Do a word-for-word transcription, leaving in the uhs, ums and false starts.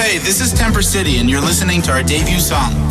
Hey, this is Temper City, and you're listening to our debut song,